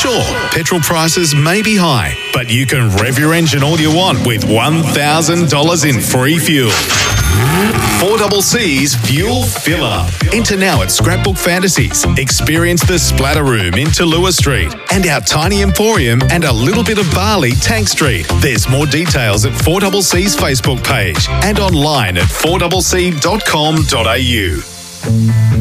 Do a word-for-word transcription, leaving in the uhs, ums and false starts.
Sure, petrol prices may be high, but you can rev your engine all you want with one thousand dollars in free fuel. four C C's Fuel Filler. Enter now at Scrapbook Fantasies. Experience the Splatter Room in Tallulah Street and our tiny emporium and a little bit of barley, Tank Street. There's more details at four C C's Facebook page and online at four c c dot com dot a u.